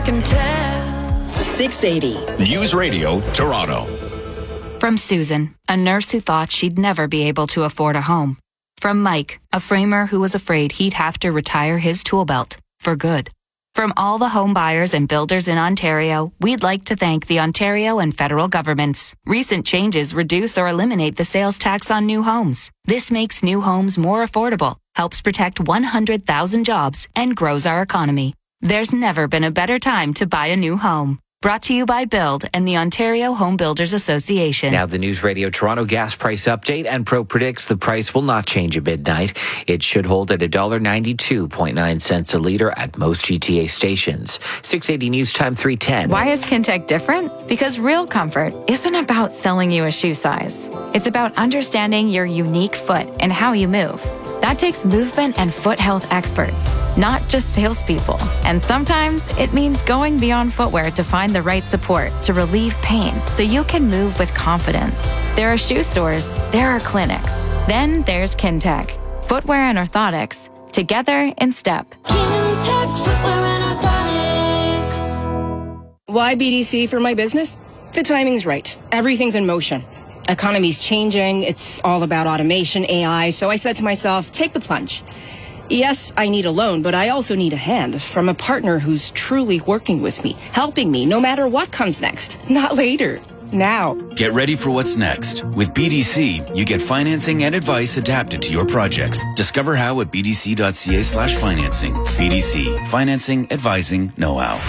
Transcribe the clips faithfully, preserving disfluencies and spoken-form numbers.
can tell. six eighty News Radio Toronto. From Susan, a nurse who thought she'd never be able to afford a home. From Mike, a framer who was afraid he'd have to retire his tool belt for good. From all the home buyers and builders in Ontario, we'd like to thank the Ontario and federal governments. Recent changes reduce or eliminate the sales tax on new homes. This makes new homes more affordable, helps protect one hundred thousand jobs, and grows our economy. There's never been a better time to buy a new home. Brought to you by Build and the Ontario Home Builders Association. Now the News Radio Toronto gas price update, and Pro predicts the price will not change at midnight. It should hold at one dollar ninety-two point nine cents a litre at most G T A stations. six eighty News Time three ten. Why is Kintec different? Because real comfort isn't about selling you a shoe size. It's about understanding your unique foot and how you move. That takes movement and foot health experts, not just salespeople. And sometimes it means going beyond footwear to find the right support to relieve pain so you can move with confidence. There are shoe stores, there are clinics. Then there's Kintec. Footwear and orthotics, together in step. Kintec Footwear and Orthotics. Why B D C for my business? The timing's right. Everything's in motion. Economy's changing. It's all about automation, A I. So I said to myself, take the plunge. Yes, I need a loan, but I also need a hand from a partner who's truly working with me, helping me no matter what comes next. Not later. Now. Get ready for what's next. With B D C, you get financing and advice adapted to your projects. Discover how at bdc.ca slash financing. B D C. Financing, advising, know-how.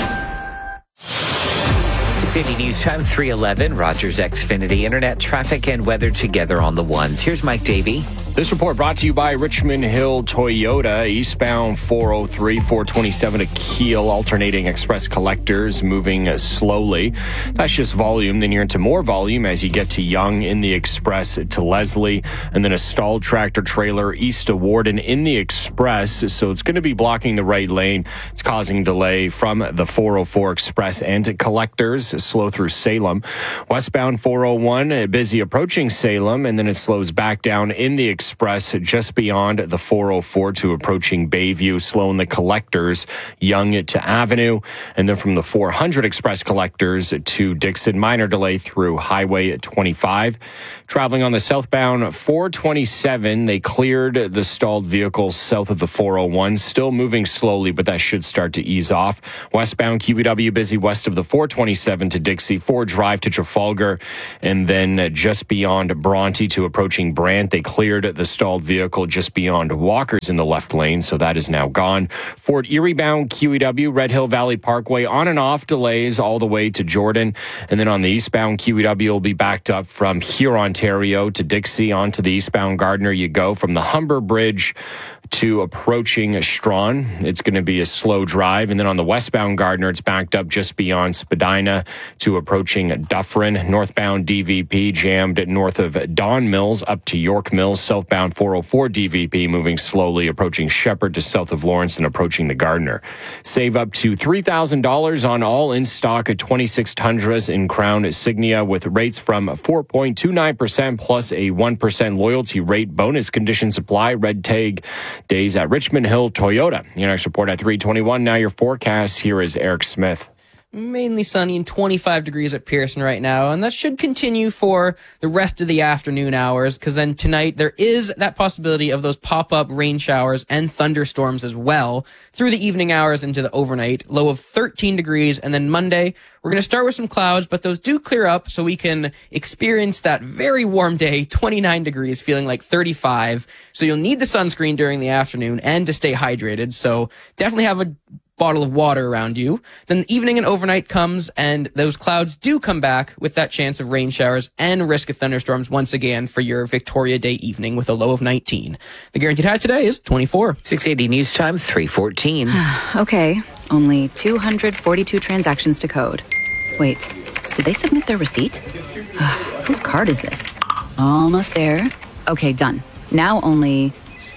six eighty News Time three eleven. Rogers Xfinity Internet, traffic and weather together on the ones. Here's Mike Davey. This report brought to you by Richmond Hill Toyota. Eastbound four oh three, four twenty-seven to Kiel, alternating express collectors moving slowly. That's just volume. Then you're into more volume as you get to Yonge in the express to Leslie, and then a stalled tractor trailer east to Warden in the express. So it's going to be blocking the right lane. It's causing delay from the four oh four express and to collectors, slow through Salem. Westbound four oh one, busy approaching Salem, and then it slows back down in the express just beyond the four oh four to approaching Bayview, slowing the collectors, Yonge to Avenue, and then from the four hundred express collectors to Dixon, minor delay through Highway twenty-five. Traveling on the southbound four twenty-seven, they cleared the stalled vehicles south of the four oh one, still moving slowly, but that should start to ease off. Westbound Q E W busy west of the four twenty-seven to Dixie, four Drive to Trafalgar, and then just beyond Bronte to approaching Brant, they cleared the stalled vehicle just beyond Walker's in the left lane, so that is now gone. Fort Erie bound Q E W, Red Hill Valley Parkway, on and off delays all the way to Jordan. And then on the eastbound Q E W will be backed up from here, Ontario to Dixie. Onto the eastbound Gardner you go from the Humber Bridge to approaching Strawn. It's going to be a slow drive. And then on the westbound Gardner, it's backed up just beyond Spadina to approaching Dufferin. Northbound D V P jammed north of Don Mills up to York Mills. Southbound four oh four D V P moving slowly, approaching Shepherd to south of Lawrence and approaching the Gardner. Save up to three thousand dollars on all in-stock twenty-six Tundras in Crown Signia with rates from four point two nine percent plus a one percent loyalty rate. Bonus conditions apply. Red tag days at Richmond Hill Toyota. Your next report at three twenty-one. Now your forecast. Here is Eric Smith. Mainly sunny and twenty-five degrees at Pearson right now, and that should continue for the rest of the afternoon hours, because then tonight there is that possibility of those pop-up rain showers and thunderstorms as well through the evening hours into the overnight. Low of thirteen degrees, and then Monday we're going to start with some clouds, but those do clear up so we can experience that very warm day, twenty-nine degrees, feeling like thirty-five. So you'll need the sunscreen during the afternoon and to stay hydrated, so definitely have a bottle of water around you. Then the evening and overnight comes, and those clouds do come back with that chance of rain showers and risk of thunderstorms once again for your Victoria Day evening with a low of nineteen. The guaranteed high today is twenty-four. six eighty News Time three fourteen. Okay, only two hundred forty-two transactions to code. Wait, did they submit their receipt? Whose card is this? Almost there. Okay, done. Now only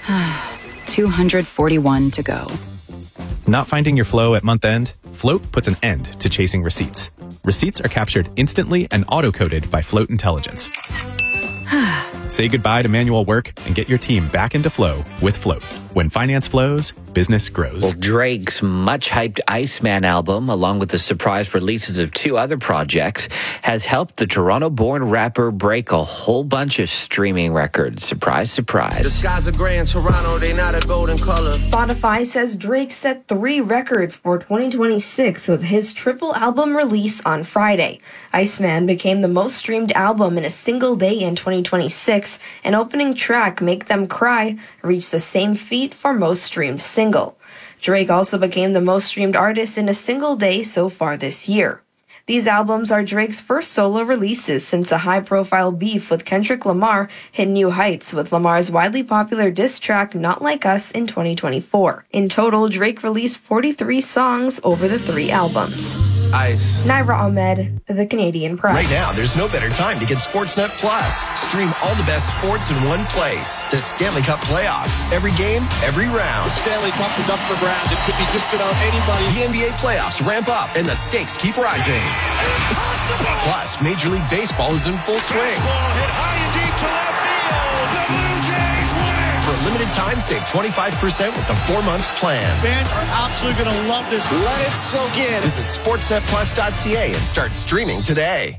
two hundred forty-one to go. Not finding your flow at month end? Float puts an end to chasing receipts. Receipts are captured instantly and auto-coded by Float Intelligence. Say goodbye to manual work and get your team back into flow with Float. When finance flows, business grows. Well, Drake's much-hyped Iceman album, along with the surprise releases of two other projects, has helped the Toronto-born rapper break a whole bunch of streaming records. Surprise, surprise. The skies are gray in Toronto, they not a golden color. Spotify says Drake set three records for twenty twenty-six with his triple album release on Friday. Iceman became the most streamed album in a single day in twenty twenty-six, and opening track Make Them Cry reached the same feat for most streamed single. Drake also became the most streamed artist in a single day so far this year. These albums are Drake's first solo releases since a high-profile beef with Kendrick Lamar hit new heights with Lamar's widely popular diss track Not Like Us in twenty twenty-four. In total, Drake released forty-three songs over the three albums. Ice. Naira Ahmed, The Canadian Press. Right now, there's no better time to get Sportsnet Plus. Stream all the best sports in one place. The Stanley Cup playoffs. Every game, every round. The Stanley Cup is up for grabs. It could be just about anybody. The N B A playoffs ramp up, and the stakes keep rising. Impossible. Plus, Major League Baseball is in full swing. Baseball hit high and deep to left field. The Blue Jays win. For a limited time, save twenty-five percent with the four-month plan. Fans are absolutely going to love this. Let it soak in. Visit sportsnet plus dot c a and start streaming today.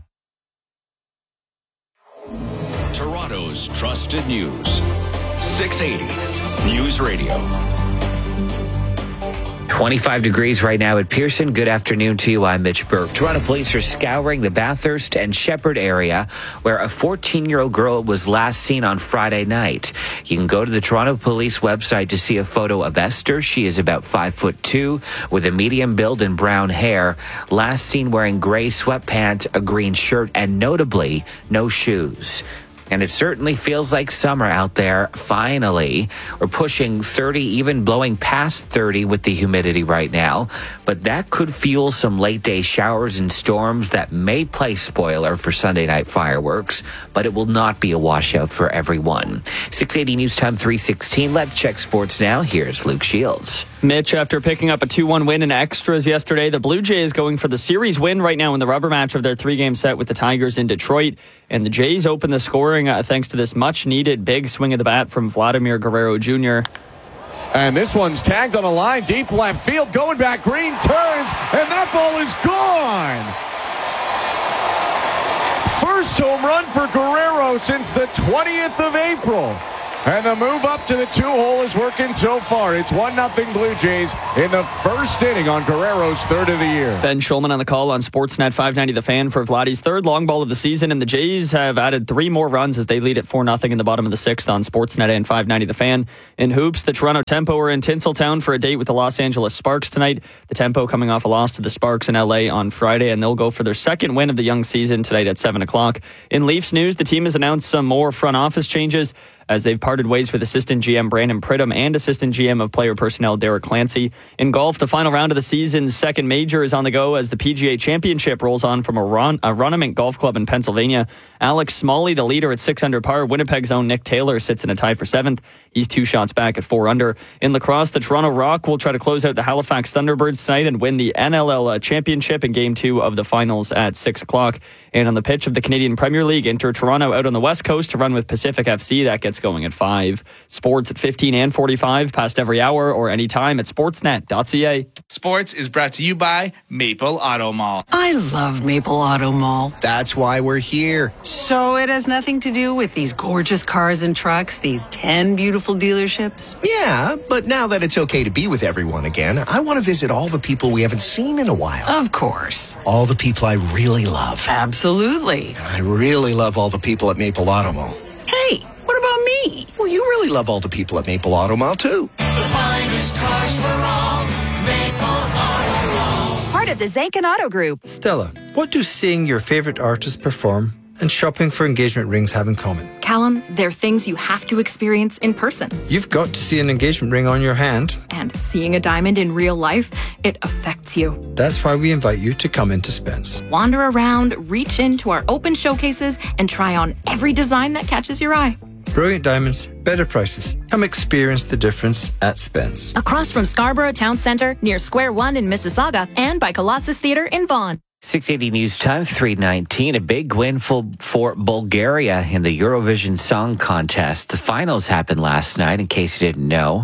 Toronto's trusted news. six eighty News Radio. twenty-five degrees right now at Pearson. Good afternoon to you. I'm Mitch Burke. Toronto police are scouring the Bathurst and Shepherd area where a fourteen-year-old girl was last seen on Friday night. You can go to the Toronto Police website to see a photo of Esther. She is about five foot two with a medium build and brown hair. Last seen wearing gray sweatpants, a green shirt, and notably, no shoes. And it certainly feels like summer out there, finally. We're pushing thirty, even blowing past thirty with the humidity right now. But that could fuel some late-day showers and storms that may play spoiler for Sunday night fireworks. But it will not be a washout for everyone. six eighty News Time three sixteen. Let's check sports now. Here's Luke Shields. Mitch, after picking up a two one win in extras yesterday, the Blue Jays going for the series win right now in the rubber match of their three-game set with the Tigers in Detroit. And the Jays open the scoring uh, thanks to this much-needed big swing of the bat from Vladimir Guerrero Junior And this one's tagged on a line deep left field. Going back, Green turns, and that ball is gone. First home run for Guerrero since the twentieth of April. And the move up to the two-hole is working so far. It's one nothing Blue Jays in the first inning on Guerrero's third of the year. Ben Schulman on the call on Sportsnet five ninety The Fan for Vladdy's third long ball of the season, and the Jays have added three more runs as they lead at four nothing in the bottom of the sixth on Sportsnet and five ninety The Fan. In hoops, the Toronto Tempo are in Tinseltown for a date with the Los Angeles Sparks tonight. The Tempo coming off a loss to the Sparks in L A on Friday, and they'll go for their second win of the young season tonight at seven o'clock. In Leafs news, the team has announced some more front office changes as they've parted ways with assistant G M Brandon Pridham and assistant G M of player personnel Derek Clancy. In golf, the final round of the season's second major is on the go as the P G A Championship rolls on from a, run, a Runnemant Golf Club in Pennsylvania. Alex Smalley, the leader at six under par. Winnipeg's own Nick Taylor sits in a tie for seventh. He's two shots back at four under. In lacrosse, the Toronto Rock will try to close out the Halifax Thunderbirds tonight and win the N L L Championship in Game two of the finals at six o'clock. And on the pitch of the Canadian Premier League, Inter Toronto out on the West Coast to run with Pacific F C. That gets going at five. Sports at fifteen and forty-five, past every hour or anytime at sportsnet dot c a. Sports is brought to you by Maple Auto Mall. I love Maple Auto Mall. That's why we're here. So it has nothing to do with these gorgeous cars and trucks, these ten beautiful dealerships? Yeah, but now that it's okay to be with everyone again, I want to visit all the people we haven't seen in a while. Of course. All the people I really love. Absolutely. I really love all the people at Maple Auto Mall. Hey, what about me? Well, you really love all the people at Maple Auto Mall, too. The finest cars for all. Maple Auto Mall. Part of the Zanken Auto Group. Stella, what do seeing your favorite artist perform and shopping for engagement rings have in common? Callum, they're things you have to experience in person. You've got to see an engagement ring on your hand. And seeing a diamond in real life, it affects you. That's why we invite you to come into Spence. Wander around, reach into our open showcases, and try on every design that catches your eye. Brilliant diamonds, better prices. Come experience the difference at Spence. Across from Scarborough Town Centre, near Square One in Mississauga, and by Colossus Theatre in Vaughan. six eighty News Time, three nineteen. A big win for, for Bulgaria in the Eurovision Song Contest. The finals happened last night, in case you didn't know.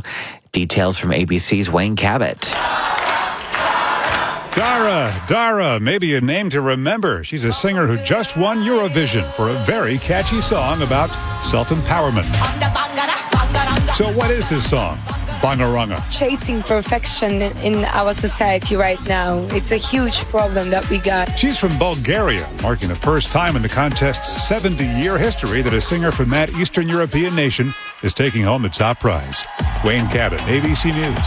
Details from A B C's Wayne Cabot. Dara, Dara, maybe a name to remember. She's a singer who just won Eurovision for a very catchy song about self-empowerment. So what is this song? Bangaranga. Chasing perfection in our society right now. It's a huge problem that we got. She's from Bulgaria, marking the first time in the contest's seventy-year history that a singer from that Eastern European nation is taking home the top prize. Wayne Cabot, A B C News.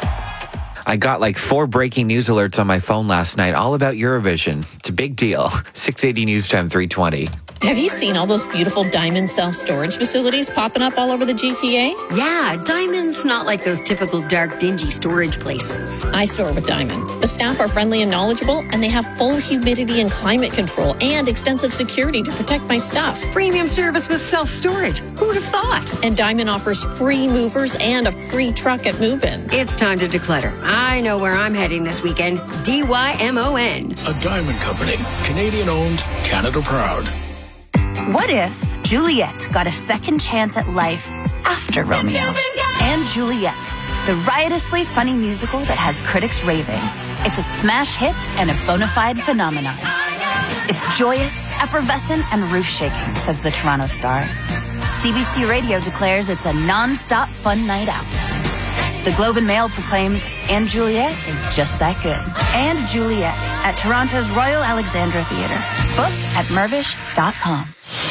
I got like four breaking news alerts on my phone last night, all about Eurovision. It's a big deal. six eighty News Time, three twenty. Have you seen all those beautiful Diamond self-storage facilities popping up all over the G T A? Yeah, Diamond's not like those typical dark, dingy storage places. I store with Diamond. The staff are friendly and knowledgeable, and they have full humidity and climate control and extensive security to protect my stuff. Premium service with self-storage. Who'd have thought? And Diamond offers free movers and a free truck at move-in. It's time to declutter. I know where I'm heading this weekend. D Y M O N. A Diamond Company. Canadian-owned, Canada-proud. What if Juliet got a second chance at life after Romeo? And Juliet, the riotously funny musical that has critics raving. It's a smash hit and a bona fide phenomenon. It's joyous, effervescent, and roof-shaking, says the Toronto Star. C B C Radio declares it's a non-stop fun night out. The Globe and Mail proclaims, and Juliet is just that good. And Juliet at Toronto's Royal Alexandra Theatre. Book at mervish dot com.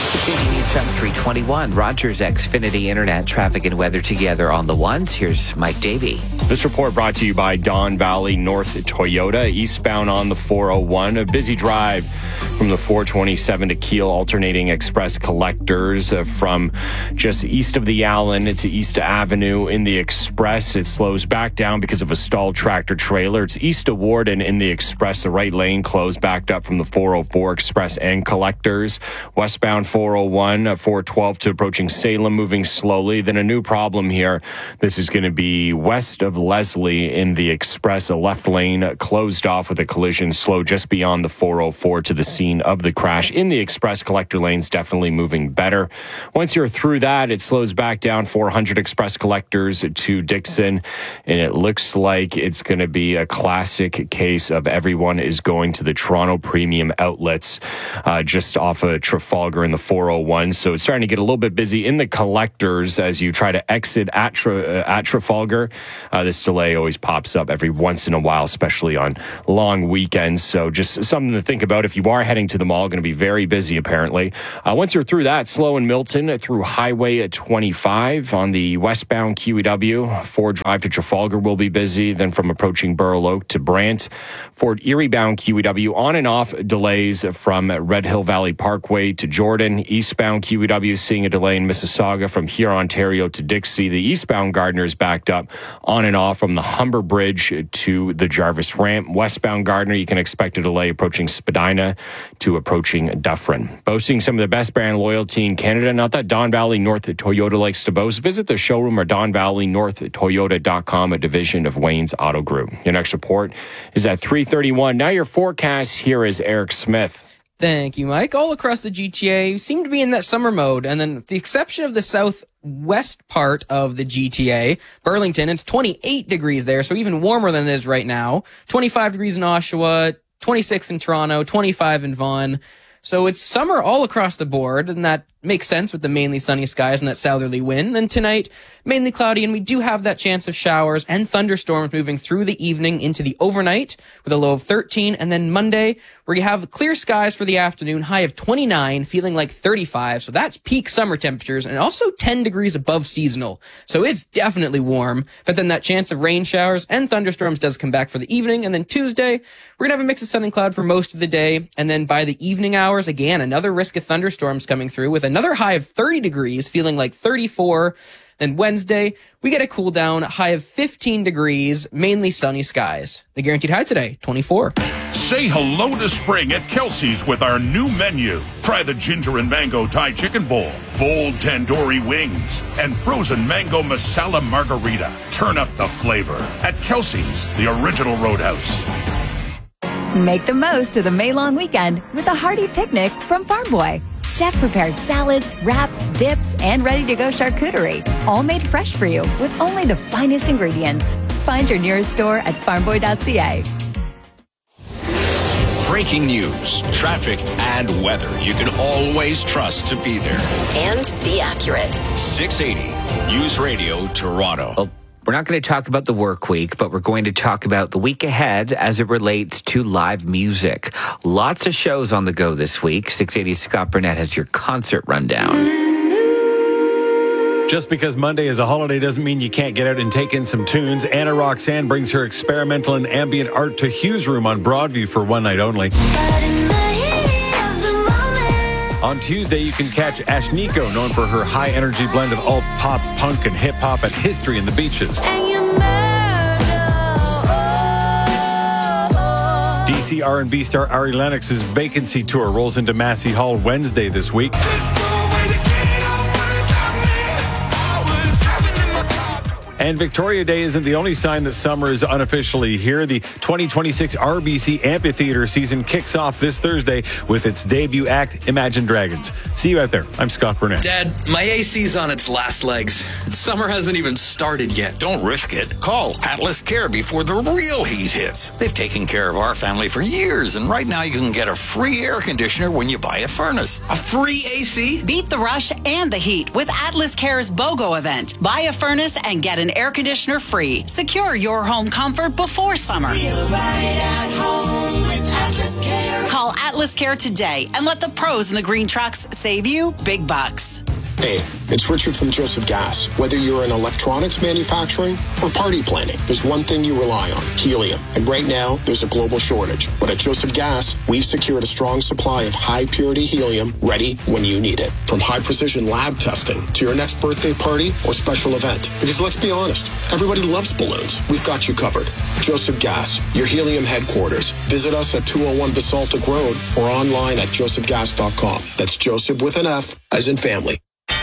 News Time three twenty-one. Rogers Xfinity Internet traffic and weather together on the ones. Here's Mike Davey. This report brought to you by Don Valley North Toyota, eastbound on the four oh one. A busy drive from the four twenty-seven to Kiel, alternating express collectors uh, from just east of the Allen to East Avenue in the express. It slows back down because of a stalled tractor trailer. It's east of Warden in the express. The right lane closed, backed up from the four oh four express and collectors. Westbound four oh one, four twelve to approaching Salem, moving slowly. Then a new problem here. This is going to be west of Leslie in the express. A left lane closed off with a collision, slow just beyond the four oh four to the scene of the crash. In the express, collector lanes definitely moving better. Once you're through that, it slows back down four hundred express collectors to Dixon, and it looks like it's going to be a classic case of everyone is going to the Toronto Premium Outlets uh, just off of Trafalgar in the four oh one. So it's starting to get a little bit busy in the collectors as you try to exit at, Tra- uh, at Trafalgar. Uh, this delay always pops up every once in a while, especially on long weekends. So just something to think about if you are heading to the mall. Going to be very busy, apparently. Uh, once you're through that, slow in Milton through Highway twenty-five on the westbound Q E W. Ford Drive to Trafalgar will be busy. Then from approaching Burl Oak to Brant. Fort Erie bound Q E W on and off delays from Red Hill Valley Parkway to Jordan. Eastbound Q E W seeing a delay in Mississauga from here, Ontario to Dixie. The eastbound Gardiner is backed up on and off from the Humber Bridge to the Jarvis Ramp. Westbound Gardiner, you can expect a delay approaching Spadina to approaching Dufferin. Boasting some of the best brand loyalty in Canada. Not that Don Valley North Toyota likes to boast. Visit the showroom or don valley north toyota dot com, a division of Wayne's Auto Group. Your next report is at three thirty-one. Now your forecast. Here is Eric Smith. Thank you, Mike. All across the G T A seem to be in that summer mode, and then with the exception of the southwest part of the G T A, Burlington, it's twenty-eight degrees there, so even warmer than it is right now. twenty-five degrees in Oshawa, twenty-six in Toronto, twenty-five in Vaughan. So it's summer all across the board, and that makes sense with the mainly sunny skies and that southerly wind. Then tonight, mainly cloudy, and we do have that chance of showers and thunderstorms moving through the evening into the overnight with a low of thirteen. And then Monday, where you have clear skies for the afternoon, high of twenty-nine, feeling like thirty-five. So that's peak summer temperatures and also ten degrees above seasonal. So it's definitely warm. But then that chance of rain showers and thunderstorms does come back for the evening. And then Tuesday, we're going to have a mix of sun and cloud for most of the day. And then by the evening hours, again, another risk of thunderstorms coming through with another high of thirty degrees, feeling like thirty-four. Then Wednesday, we get a cool down, high of fifteen degrees, mainly sunny skies. The guaranteed high today, twenty-four. Say hello to spring at Kelsey's with our new menu. Try the ginger and mango Thai chicken bowl, bold tandoori wings, and frozen mango masala margarita. Turn up the flavor at Kelsey's, the original Roadhouse. Make the most of the May long weekend with a hearty picnic from Farm Boy. Chef-prepared salads, wraps, dips, and ready-to-go charcuterie. All made fresh for you with only the finest ingredients. Find your nearest store at farm boy dot c a. Breaking news, traffic, and weather you can always trust to be there. And be accurate. six eighty News Radio Toronto. Well, we're not going to talk about the work week, but we're going to talk about the week ahead as it relates to live music. Lots of shows on the go this week. six eighty Scott Burnett has your concert rundown. Just because Monday is a holiday doesn't mean you can't get out and take in some tunes. Anna Roxanne brings her experimental and ambient art to Hughes Room on Broadview for one night only. On Tuesday, you can catch Ashniko, known for her high-energy blend of alt pop, punk, and hip-hop at History in the Beaches. D C R and B star Ari Lennox's Vacancy Tour rolls into Massey Hall Wednesday this week. And Victoria Day isn't the only sign that summer is unofficially here. The twenty twenty-six R B C Amphitheater season kicks off this Thursday with its debut act, Imagine Dragons. See you out there. I'm Scott Burnett. Dad, my A C's on its last legs. Summer hasn't even started yet. Don't risk it. Call Atlas Care before the real heat hits. They've taken care of our family for years, and right now you can get a free air conditioner when you buy a furnace. A free A C? Beat the rush and the heat with Atlas Care's BOGO event. Buy a furnace and get an air conditioner free. Secure your home comfort before summer. Feel right at home with Atlas Care. Call Atlas Care today and let the pros in the green trucks save you big bucks. Hey, it's Richard from Joseph Gas. Whether you're in electronics manufacturing or party planning, there's one thing you rely on, helium. And right now, there's a global shortage. But at Joseph Gas, we've secured a strong supply of high-purity helium ready when you need it. From high-precision lab testing to your next birthday party or special event. Because let's be honest, everybody loves balloons. We've got you covered. Joseph Gas, your helium headquarters. Visit us at two oh one Basaltic Road or online at joseph gas dot com. That's Joseph with an F, as in family.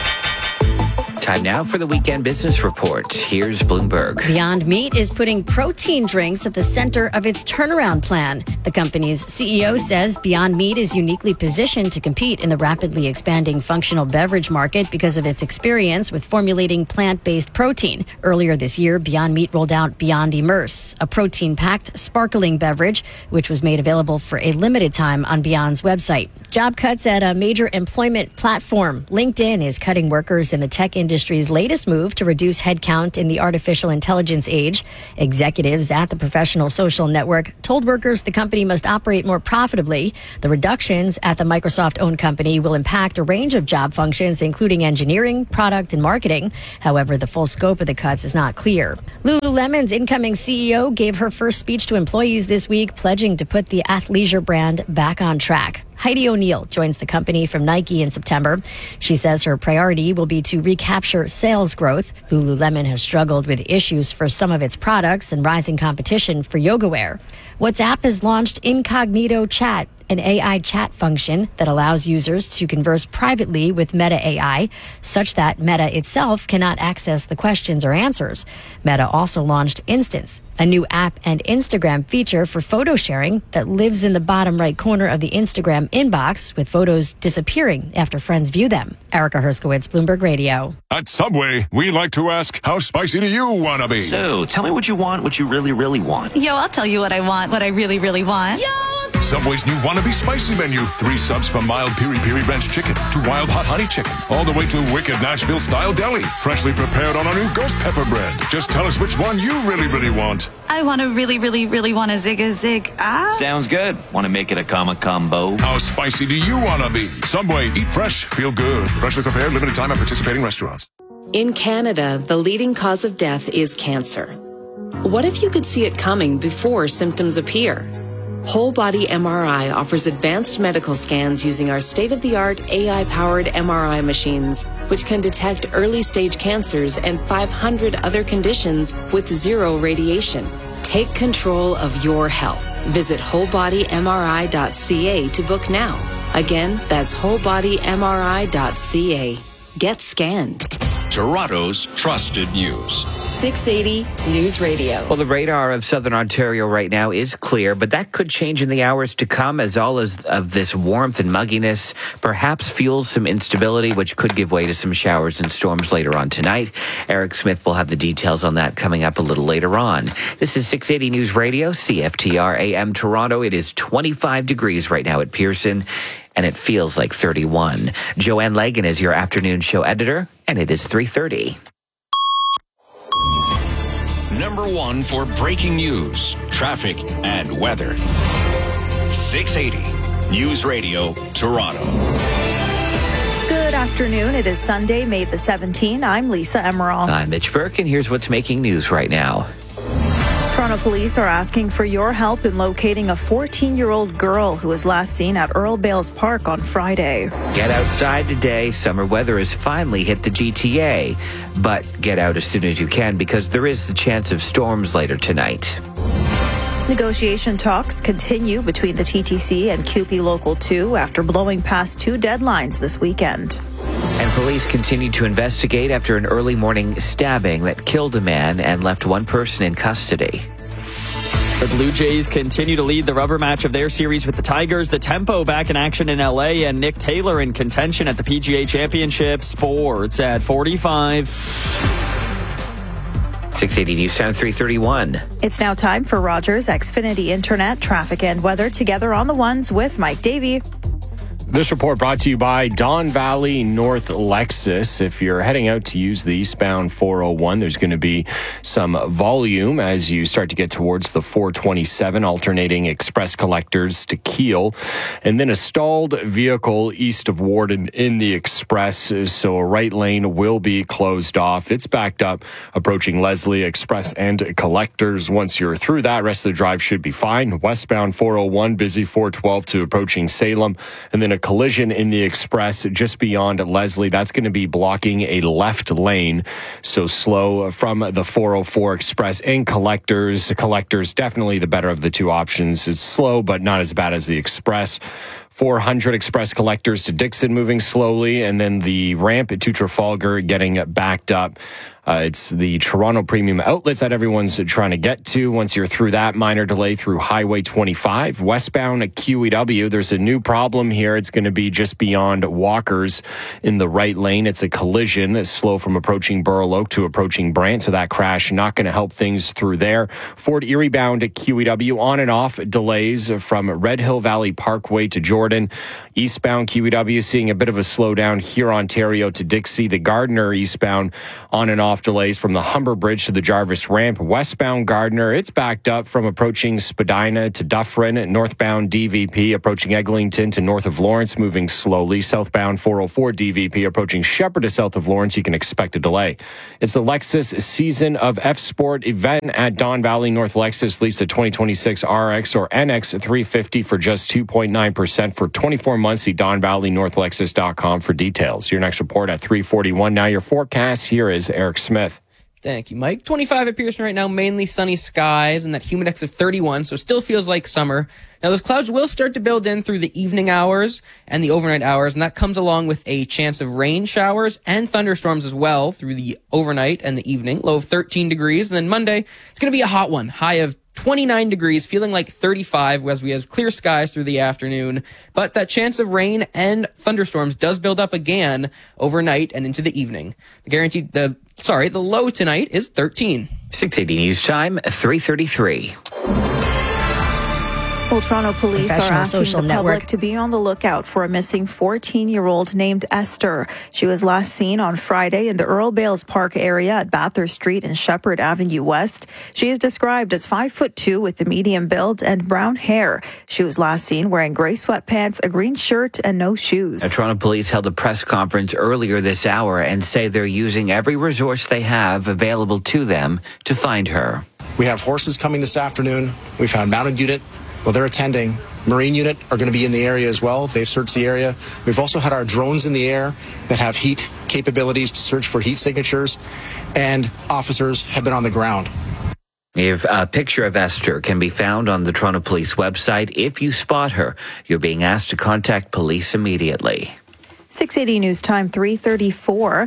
Time now for the Weekend Business Report. Here's Bloomberg. Beyond Meat is putting protein drinks at the center of its turnaround plan. The company's C E O says Beyond Meat is uniquely positioned to compete in the rapidly expanding functional beverage market because of its experience with formulating plant-based protein. Earlier this year, Beyond Meat rolled out Beyond Immerse, a protein-packed sparkling beverage, which was made available for a limited time on Beyond's website. Job cuts at a major employment platform. LinkedIn is cutting workers in the tech industry's latest move to reduce headcount in the artificial intelligence age. Executives at the professional social network told workers the company must operate more profitably. The reductions at the Microsoft-owned company will impact a range of job functions, including engineering, product, and marketing. However, the full scope of the cuts is not clear. Lululemon's incoming C E O gave her first speech to employees this week, pledging to put the athleisure brand back on track. Heidi O'Neill joins the company from Nike in September. She says her priority will be to recapture sales growth. Lululemon has struggled with issues for some of its products and rising competition for yoga wear. WhatsApp has launched Incognito Chat, an A I chat function that allows users to converse privately with Meta A I, such that Meta itself cannot access the questions or answers. Meta also launched Instance, a new app and Instagram feature for photo sharing that lives in the bottom right corner of the Instagram inbox, with photos disappearing after friends view them. Erica Herskowitz, Bloomberg Radio. At Subway, we like to ask, how spicy do you want to be? So, tell me what you want, what you really, really want. Yo, I'll tell you what I want, what I really, really want. Yo! Subway's new Wannabe Spicy menu. Three subs from mild piri-piri ranch chicken to wild hot honey chicken. All the way to wicked Nashville-style deli. Freshly prepared on our new ghost pepper bread. Just tell us which one you really, really want. I want to really, really, really want a zig a zig. Ah. Sounds good. Want to make it a comma combo? How spicy do you want to be? Subway, eat fresh, feel good. Freshly prepared, limited time at participating restaurants. In Canada, the leading cause of death is cancer. What if you could see it coming before symptoms appear? Whole Body M R I offers advanced medical scans using our state-of-the-art A I-powered M R I machines, which can detect early-stage cancers and five hundred other conditions with zero radiation. Take control of your health. Visit whole body m r i dot c a to book now. Again, that's whole body m r i dot c a. Get scanned. Toronto's trusted news. six eighty News Radio. Well, the radar of southern Ontario right now is clear, but that could change in the hours to come as all of this warmth and mugginess perhaps fuels some instability, which could give way to some showers and storms later on tonight. Eric Smith will have the details on that coming up a little later on. This is six eighty News Radio, C F T R A M Toronto. It is twenty-five degrees right now at Pearson, and it feels like thirty-one. Joanne Lagan is your afternoon show editor, and it is three thirty. Number one for breaking news, traffic, and weather. six eighty News Radio, Toronto. Good afternoon. It is Sunday, May the seventeenth. I'm Lisa Emerald. I'm Mitch Burke, and here's what's making news right now. Toronto police are asking for your help in locating a fourteen-year-old girl who was last seen at Earl Bales Park on Friday. Get outside today. Summer weather has finally hit the G T A. But get out as soon as you can because there is the chance of storms later tonight. Negotiation talks continue between the T T C and C U P E Local two after blowing past two deadlines this weekend. And police continue to investigate after an early morning stabbing that killed a man and left one person in custody. The Blue Jays continue to lead the rubber match of their series with the Tigers. The Tempo back in action in L A, and Nick Taylor in contention at the P G A Championship. Sports at forty-five. six eighty News Time, three thirty-one. It's now time for Rogers Xfinity Internet, traffic and weather together on the ones with Mike Davey. This report brought to you by Don Valley North Lexus. If you're heading out to use the eastbound four oh one, there's going to be some volume as you start to get towards the four twenty-seven, alternating express collectors to Keele. And then a stalled vehicle east of Warden in the express, so a right lane will be closed off. It's backed up approaching Leslie Express and collectors. Once you're through that, rest of the drive should be fine. Westbound four oh one, busy four twelve to approaching Salem. And then a collision in the express just beyond Leslie. That's going to be blocking a left lane. So slow from the four oh four express and collectors. Collectors, definitely the better of the two options. It's slow, but not as bad as the express. four hundred express collectors to Dixon moving slowly. And then the ramp to Trafalgar getting backed up. Uh, it's the Toronto Premium Outlets that everyone's trying to get to. Once you're through that, minor delay through Highway twenty-five. Westbound at Q E W, there's a new problem here. It's going to be just beyond Walkers in the right lane. It's a collision. It's slow from approaching Burl Oak to approaching Brant, so that crash not going to help things through there. Fort Erie bound at Q E W, on and off delays from Red Hill Valley Parkway to Jordan. Eastbound Q E W seeing a bit of a slowdown here, Ontario to Dixie. The Gardner eastbound on and off delays from the Humber Bridge to the Jarvis Ramp. Westbound Gardner, it's backed up from approaching Spadina to Dufferin. Northbound D V P approaching Eglinton to north of Lawrence, moving slowly. Southbound four oh four D V P approaching Shepherd to south of Lawrence. You can expect a delay. It's the Lexus Season of F Sport event at Don Valley North Lexus. Lease a twenty twenty-six R X or N X three fifty for just two point nine percent for twenty-four months. See don valley north lexus dot com for details. Your next report at three forty-one. Now your forecast. Here is Eric Smith. Thank you, Mike. twenty-five at Pearson right now, mainly sunny skies and that humid index of thirty-one, so it still feels like summer. Now, those clouds will start to build in through the evening hours and the overnight hours, and that comes along with a chance of rain showers and thunderstorms as well through the overnight and the evening. Low of thirteen degrees, and then Monday, it's going to be a hot one. High of twenty-nine degrees, feeling like thirty-five as we have clear skies through the afternoon. But that chance of rain and thunderstorms does build up again overnight and into the evening. The guaranteed, the sorry, the low tonight is thirteen. six eighty News Time, three thirty-three. Well, Toronto police are asking the public to be on the lookout for a missing fourteen-year-old named Esther. She was last seen on Friday in the Earl Bales Park area at Bathurst Street and Shepherd Avenue West. She is described as five foot two with a medium build and brown hair. She was last seen wearing gray sweatpants, a green shirt, and no shoes. The Toronto police held a press conference earlier this hour and say they're using every resource they have available to them to find her. We have horses coming this afternoon. We found mounted unit. Well, they're attending. Marine unit are going to be in the area as well. They've searched the area. We've also had our drones in the air that have heat capabilities to search for heat signatures, and officers have been on the ground. If a picture of Esther can be found on the Toronto Police website, if you spot her, you're being asked to contact police immediately. six eighty News Time, three thirty-four. Well,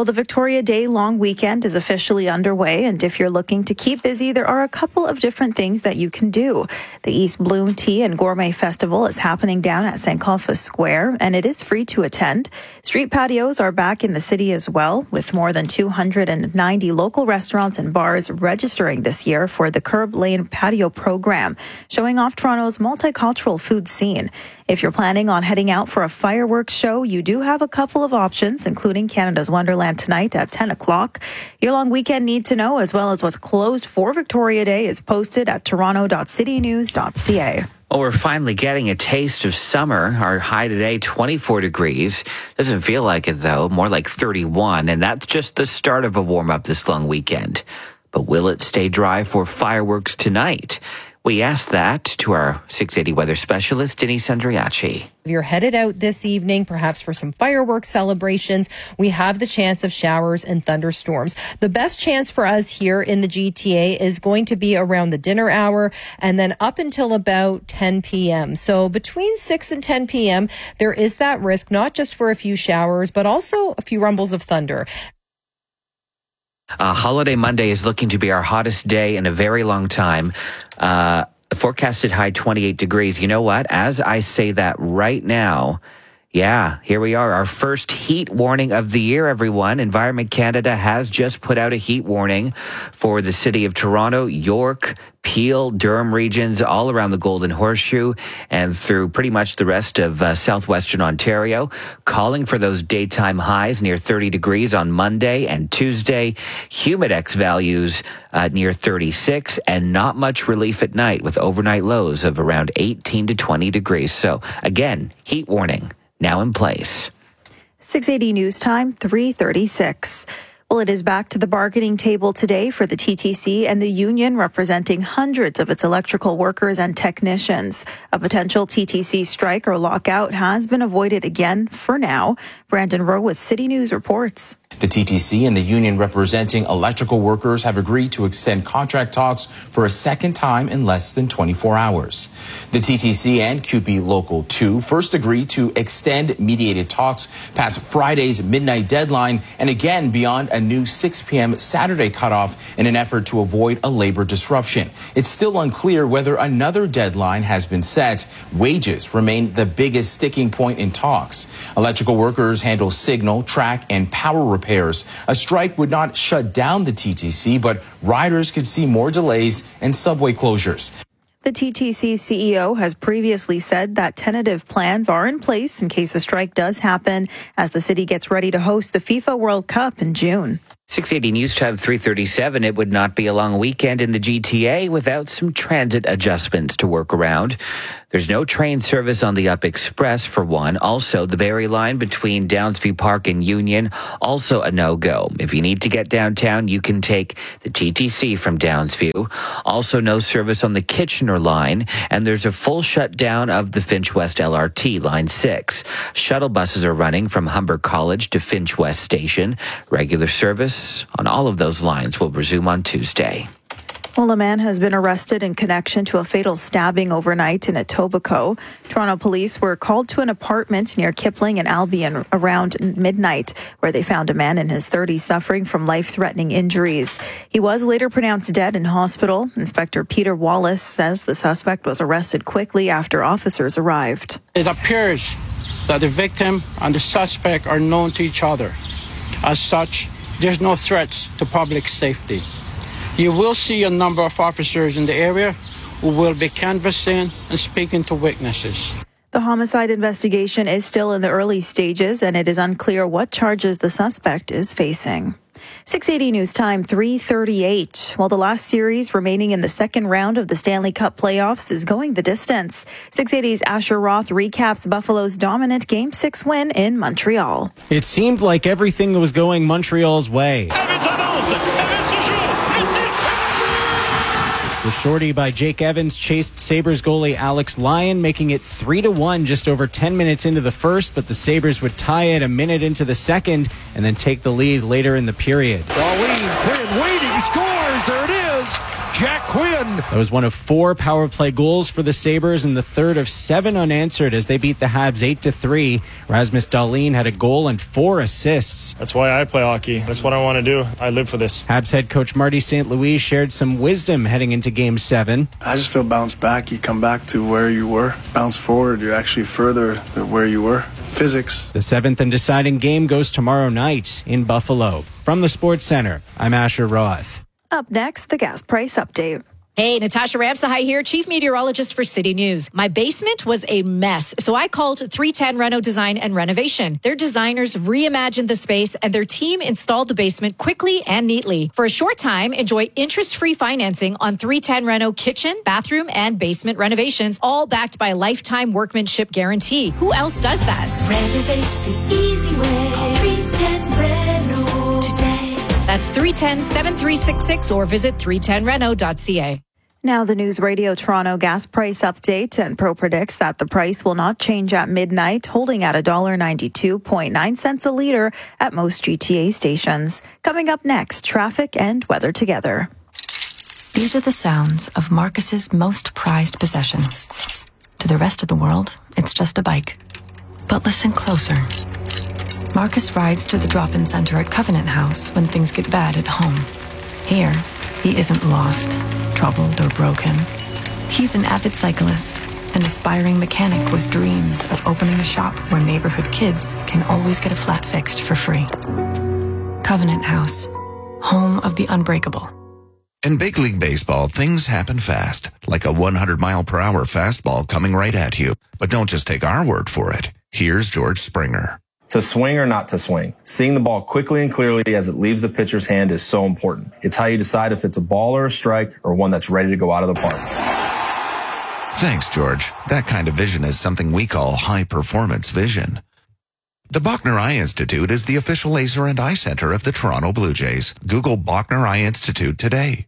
Well, the Victoria Day long weekend is officially underway, and if you're looking to keep busy, there are a couple of different things that you can do. The East Bloom Tea and Gourmet Festival is happening down at Saint Colfa Square, and it is free to attend. Street patios are back in the city as well, with more than two hundred ninety local restaurants and bars registering this year for the Curb Lane Patio program, showing off Toronto's multicultural food scene. If you're planning on heading out for a fireworks show, you do have a couple of options, including Canada's Wonderland tonight at ten o'clock. Your long weekend need to know, as well as what's closed for Victoria Day, is posted at toronto dot city news dot c a. Well, we're finally getting a taste of summer. Our high today, twenty-four degrees. Doesn't feel like it, though. More like thirty-one. And that's just the start of a warm-up this long weekend. But will it stay dry for fireworks tonight? We asked that to our six eighty weather specialist, Denise Andriachi. If you're headed out this evening, perhaps for some fireworks celebrations, we have the chance of showers and thunderstorms. The best chance for us here in the G T A is going to be around the dinner hour and then up until about ten p.m. So between six and ten p.m., there is that risk, not just for a few showers, but also a few rumbles of thunder. Uh, Holiday Monday is looking to be our hottest day in a very long time. Uh, forecasted high twenty-eight degrees. You know what? As I say that right now, yeah, here we are. Our first heat warning of the year, everyone. Environment Canada has just put out a heat warning for the city of Toronto, York, Peel, Durham regions, all around the Golden Horseshoe and through pretty much the rest of uh, southwestern Ontario, calling for those daytime highs near thirty degrees on Monday and Tuesday, humidex values uh, near thirty-six, and not much relief at night with overnight lows of around eighteen to twenty degrees. So again, heat warning now in place. six eighty News Time, three thirty-six. Well, it is back to the bargaining table today for the T T C and the union representing hundreds of its electrical workers and technicians. A potential T T C strike or lockout has been avoided again for now. Brandon Rowe with City News reports. The T T C and the union representing electrical workers have agreed to extend contract talks for a second time in less than twenty-four hours. The T T C and C U P E Local two first agreed to extend mediated talks past Friday's midnight deadline and again beyond a new six p.m. Saturday cutoff in an effort to avoid a labor disruption. It's still unclear whether another deadline has been set. Wages remain the biggest sticking point in talks. Electrical workers handle signal, track, and power repairs. A strike would not shut down the T T C, but riders could see more delays and subway closures. The T T C C E O has previously said that tentative plans are in place in case a strike does happen as the city gets ready to host the FIFA World Cup in June. six eighty News Time, three thirty-seven. It would not be a long weekend in the G T A without some transit adjustments to work around. There's no train service on the Up Express, for one. Also, the Barrie line between Downsview Park and Union, also a no-go. If you need to get downtown, you can take the T T C from Downsview. Also, no service on the Kitchener line, and there's a full shutdown of the Finch West L R T, line six. Shuttle buses are running from Humber College to Finch West Station. Regular service on all of those lines will resume on Tuesday. Well, a man has been arrested in connection to a fatal stabbing overnight in Etobicoke. Toronto police were called to an apartment near Kipling and Albion around midnight, where they found a man in his thirties suffering from life-threatening injuries. He was later pronounced dead in hospital. Inspector Peter Wallace says the suspect was arrested quickly after officers arrived. It appears that the victim and the suspect are known to each other. As such, there's no threats to public safety. You will see a number of officers in the area who will be canvassing and speaking to witnesses. The homicide investigation is still in the early stages, and it is unclear what charges the suspect is facing. six eighty News Time, three thirty-eight. While the last series remaining in the second round of the Stanley Cup playoffs is going the distance, six eighty's Asher Roth recaps Buffalo's dominant Game six win in Montreal. It seemed like everything was going Montreal's way. The shorty by Jake Evans chased Sabres goalie Alex Lyon, making it three to one just over ten minutes into the first, but the Sabres would tie it a minute into the second and then take the lead later in the period. Darlene Quinn waiting, scores, there it is. Jack Quinn. That was one of four power play goals for the Sabres and the third of seven unanswered as they beat the Habs eight to three. Rasmus Dahlin had a goal and four assists. That's why I play hockey. That's what I want to do. I live for this. Habs head coach Marty Saint Louis shared some wisdom heading into game seven. I just feel bounce back. You come back to where you were. Bounce forward. You're actually further than where you were. Physics. The seventh and deciding game goes tomorrow night in Buffalo. From the Sports Center, I'm Asher Roth. Up next, the gas price update. Hey, Natasha Ramsahai here, Chief Meteorologist for City News. My basement was a mess, so I called three ten Reno Design and Renovation. Their designers reimagined the space, and their team installed the basement quickly and neatly. For a short time, enjoy interest-free financing on three ten Reno kitchen, bathroom, and basement renovations, all backed by a lifetime workmanship guarantee. Who else does that? Renovate the easy way. Call three ten Reno today. That's three one zero, seven three six six or visit three ten reno dot c a. Now the News Radio Toronto gas price update, and Pro predicts that the price will not change at midnight, holding at one dollar ninety-two point nine cents a litre at most G T A stations. Coming up next, traffic and weather together. These are the sounds of Marcus's most prized possession. To the rest of the world, it's just a bike. But listen closer. Marcus rides to the drop-in center at Covenant House when things get bad at home. Here, he isn't lost, troubled, or broken. He's an avid cyclist, an aspiring mechanic with dreams of opening a shop where neighborhood kids can always get a flat fixed for free. Covenant House, home of the unbreakable. In big league baseball, things happen fast, like a one hundred mile per hour fastball coming right at you. But don't just take our word for it. Here's George Springer. To swing or not to swing, seeing the ball quickly and clearly as it leaves the pitcher's hand is so important. It's how you decide if it's a ball or a strike or one that's ready to go out of the park. Thanks, George. That kind of vision is something we call high-performance vision. The Bachner Eye Institute is the official laser and eye center of the Toronto Blue Jays. Google Bachner Eye Institute today.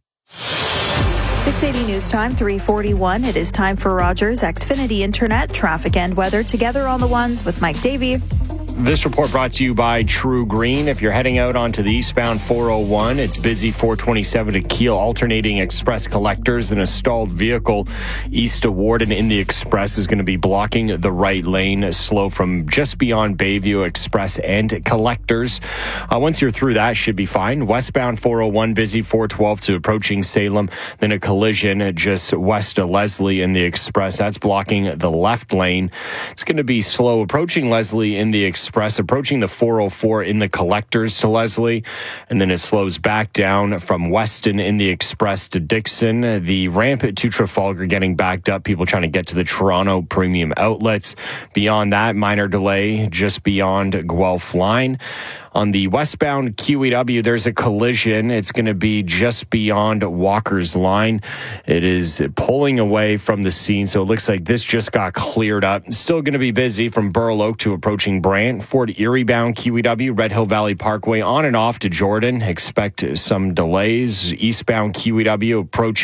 six eighty News Time, three forty-one. It is time for Rogers Xfinity Internet, traffic and weather together on the ones with Mike Davey. This report brought to you by True Green. If you're heading out onto the eastbound four oh one, it's busy four twenty-seven to Kiel, alternating express collectors. An stalled vehicle east of Warden in the express is going to be blocking the right lane, slow from just beyond Bayview Express and collectors. Uh, once you're through that, should be fine. Westbound four oh one, busy four twelve to approaching Salem. Then a collision just west of Leslie in the express. That's blocking the left lane. It's going to be slow approaching Leslie in the express. Express approaching the four oh four in the collectors to Leslie, and then it slows back down from Weston in the express to Dixon. The ramp to Trafalgar getting backed up, people trying to get to the Toronto premium outlets. Beyond that, minor delay just beyond Guelph line. On the westbound Q E W, there's a collision. It's going to be just beyond Walker's line. It is pulling away from the scene, so it looks like this just got cleared up. Still going to be busy from Burl Oak to approaching Brant. Fort Erie bound Q E W, Red Hill Valley Parkway on and off to Jordan. Expect some delays. Eastbound Q E W approaching